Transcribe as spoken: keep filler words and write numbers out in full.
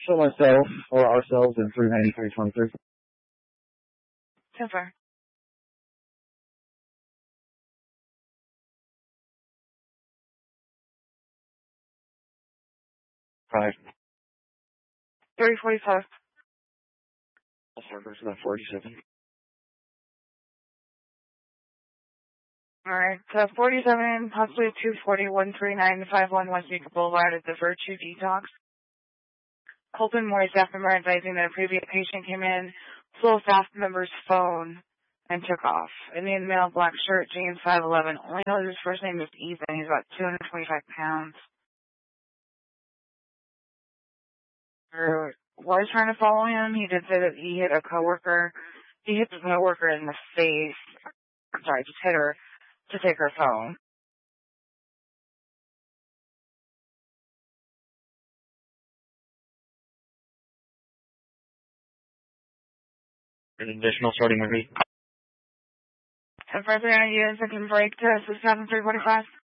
Show myself or ourselves in three ninety-three twenty-three. So far. Five. three forty-five. Server's about forty-seven. Alright, so forty-seven, possibly two forty, one three nine five one West Beacon Boulevard at the Virtue Detox. Colton Moore staff member advising that a previous patient came in, stole a staff member's phone, and took off. Indian male, black shirt, jeans, five eleven. Only knows his first name is Ethan. He's about two hundred twenty-five pounds. Or was trying to follow him. He did say that he hit a coworker. He hit the coworker in the face. I'm sorry, just hit her to take her phone. An additional starting with me. So further on, you guys can break to seven three forty-five.